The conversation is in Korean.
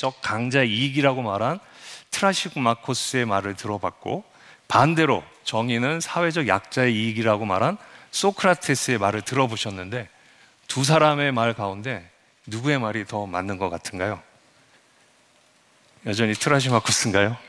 경제적 강자 이익이라고 말한 트라시마코스의 말을 들어봤고, 반대로 정의는 사회적 약자의 이익이라고 말한 소크라테스의 말을 들어보셨는데, 두 사람의 말 가운데 누구의 말이 더 맞는 것 같은가요? 여전히 트라시마코스인가요?